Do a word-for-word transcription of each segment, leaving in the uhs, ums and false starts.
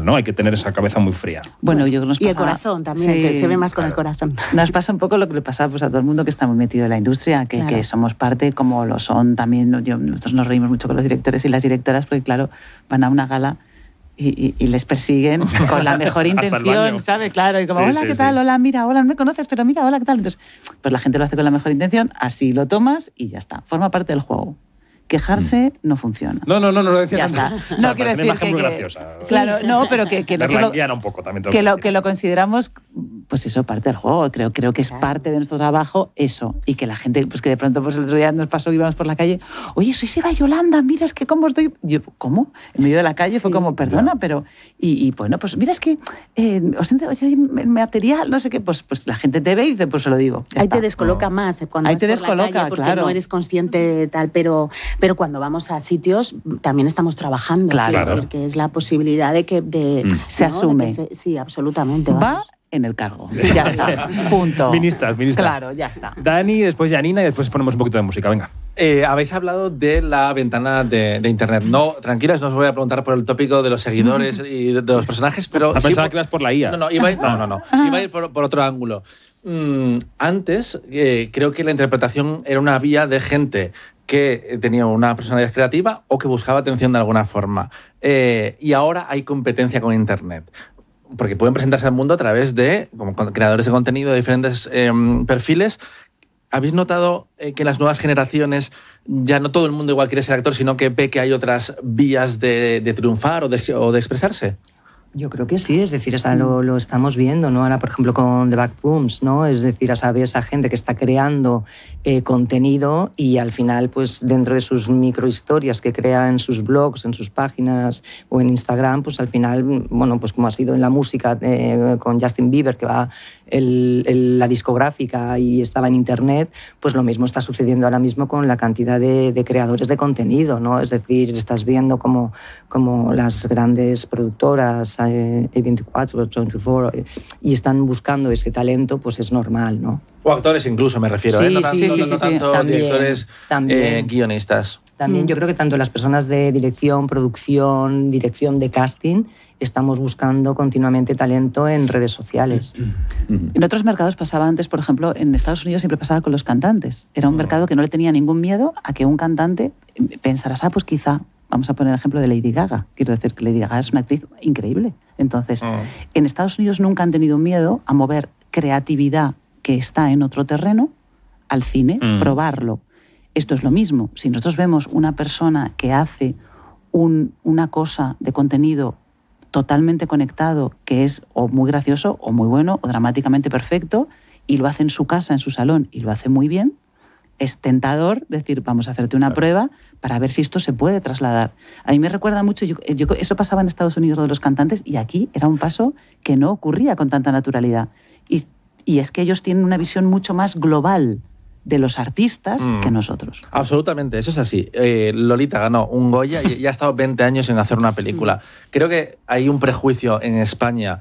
¿no? Hay que tener esa cabeza muy fría. Bueno, yo nos Y pasa, el corazón también, sí, que se ve más con claro. el corazón. Nos pasa un poco lo que le pasa pues, a todo el mundo que está muy metido en la industria, que, Claro. que somos parte, como lo son también. Yo, nosotros nos reímos mucho con los directores y las directoras, porque claro, van a una gala y, y, y les persiguen con la mejor intención, ¿sabes? Claro, y como, Sí, hola, sí, ¿qué tal? sí. Hola, mira, hola, no me conoces, pero mira, hola, ¿qué tal? Entonces, pues la gente lo hace con la mejor intención, así lo tomas y ya está. Forma parte del juego. Quejarse no funciona. No, no, no, no lo decía Ya tanto. está. O sea, No quiero parece decir una imagen que, muy que- graciosa. Claro, no, pero que, que, Verla que lo, indiana un poco también. tengo que lo, decir. que lo consideramos, pues eso, parte del juego. Creo, creo que es Claro. parte de nuestro trabajo eso. Y que la gente, pues que de pronto pues el otro día nos pasó que íbamos por la calle, oye, soy Eva Yolanda, mira, es que cómo estoy... Yo, ¿cómo? En medio de la calle fue Sí. como, perdona, pero... Y, y bueno, pues mira, es que eh, os entre, oye, el material, no sé qué, pues, pues la gente te ve y dice, pues se lo digo. ya Ahí está. te descoloca más eh, cuando Ahí vas te por la descoloca, calle porque claro. no eres consciente de tal, pero, pero cuando vamos a sitios también estamos trabajando. Claro. Quiero Claro. decir que es la posibilidad de que... De, Mm. Se ¿no? de asume. que se- sí, absolutamente. Va vamos. en el cargo. Ya está. Punto. Ministras, ministras. Claro, ya está. Dani, después Janina y después ponemos un poquito de música. Venga. Eh, habéis hablado de la ventana de, de Internet. No, tranquilas, no os voy a preguntar por el tópico de los seguidores y de, de los personajes, pero... Ah, sí pensaba por- que ibas por la I A. No, no, iba a ir, no, no, no. Iba a ir por, por otro ángulo. Mm, antes, eh, creo que la interpretación era una vía de gente que tenía una personalidad creativa o que buscaba atención de alguna forma. Eh, y ahora hay competencia con Internet. Porque pueden presentarse al mundo a través de como con- creadores de contenido de diferentes eh, perfiles. ¿Habéis notado eh, que en las nuevas generaciones ya no todo el mundo igual quiere ser actor, sino que ve que hay otras vías de, de triunfar o de, o de expresarse? Yo creo que sí, es decir, o sea, lo, lo estamos viendo, ¿no? Ahora, por ejemplo, con The Backrooms, ¿no? Es decir, a saber, esa gente que está creando eh, contenido y al final, pues dentro de sus microhistorias que crea en sus blogs, en sus páginas o en Instagram, pues al final, bueno, pues como ha sido en la música eh, con Justin Bieber, que va el, el, la discográfica y estaba en Internet, pues lo mismo está sucediendo ahora mismo con la cantidad de, de creadores de contenido, ¿no? Es decir, estás viendo como, como las grandes productoras, A veinticuatro, veinticuatro, y están buscando ese talento, pues es normal, ¿no? O actores incluso, me refiero, Sí, ¿eh? No, sí, tanto, sí, no sí, sí. tanto También, directores, también. eh, guionistas. También Mm. yo creo que tanto las personas de dirección, producción, dirección de casting, estamos buscando continuamente talento en redes sociales. En otros mercados pasaba antes, por ejemplo, en Estados Unidos siempre pasaba con los cantantes. Era un mercado que no le tenía ningún miedo a que un cantante pensara, ah, pues quizá, vamos a poner el ejemplo de Lady Gaga. Quiero decir que Lady Gaga es una actriz increíble. Entonces, Mm. en Estados Unidos nunca han tenido miedo a mover creatividad que está en otro terreno al cine, Mm. probarlo. Esto es lo mismo. Si nosotros vemos una persona que hace un, una cosa de contenido totalmente conectado, que es o muy gracioso, o muy bueno, o dramáticamente perfecto, y lo hace en su casa, en su salón, y lo hace muy bien, es tentador decir, vamos a hacerte una Claro. prueba para ver si esto se puede trasladar. A mí me recuerda mucho, yo, yo- eso pasaba en Estados Unidos lo de los cantantes, y aquí era un paso que no ocurría con tanta naturalidad. Y, y es que ellos tienen una visión mucho más global de los artistas Mm. que nosotros. Absolutamente, eso es así. Eh, Lolita ganó un Goya y ya ha estado veinte años en hacer una película. Creo que hay un prejuicio en España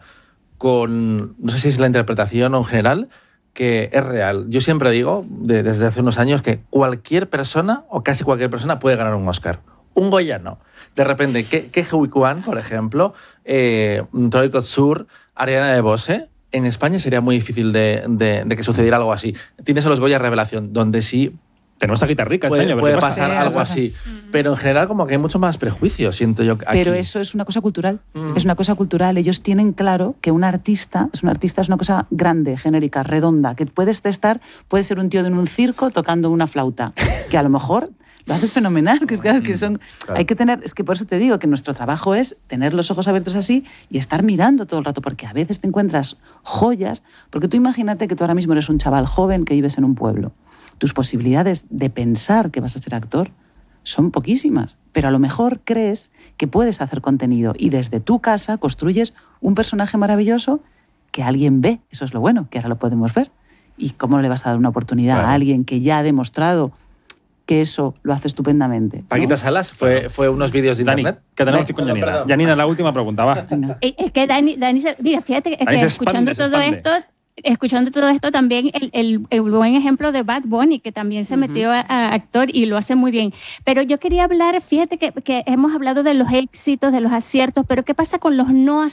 con, no sé si es la interpretación o en general, que es real. Yo siempre digo, de- desde hace unos años, que cualquier persona, o casi cualquier persona, puede ganar un Oscar. Un Goya no. De repente, que, que Hui Kwan, por ejemplo, eh, Troy Kotsur, Ariana DeBose, en España sería muy difícil de, de- de que sucediera algo así. Tienes a los Goya Revelación, donde sí Tenemos a Guitarrica este puede, año. a ver puede qué pasa. pasar Sí, algo pasa. así. Pero en general como que hay mucho más prejuicio, siento yo. Aquí. Pero eso es una cosa cultural. Mm. Es una cosa cultural. Ellos tienen claro que un artista es un artista es una cosa grande, genérica, redonda, que puedes estar, puede ser un tío en un circo tocando una flauta, que a lo mejor lo haces fenomenal, que es que, que son Claro. hay que tener, es que por eso te digo que nuestro trabajo es tener los ojos abiertos así y estar mirando todo el rato, porque a veces te encuentras joyas, porque tú imagínate que tú ahora mismo eres un chaval joven que vives en un pueblo. Tus posibilidades de pensar que vas a ser actor son poquísimas, pero a lo mejor crees que puedes hacer contenido y desde tu casa construyes un personaje maravilloso que alguien ve. Eso es lo bueno, que ahora lo podemos ver. ¿Y cómo le vas a dar una oportunidad Claro. a alguien que ya ha demostrado que eso lo hace estupendamente? ¿no? Paquita Salas fue, fue unos vídeos de Dani, internet. que tenemos Ve, aquí con perdón, Janina. perdón. Janina, la última pregunta, va. Venga. Eh, Es que Dani, Dani se- mira, fíjate es Dani que se escuchando expande, se todo expande. esto, escuchando todo esto también el, el- el buen ejemplo de Bad Bunny, que también se metió a, a actor y lo hace muy bien. Pero yo quería hablar, fíjate que, que hemos hablado de los éxitos, de los aciertos, pero ¿qué pasa con los no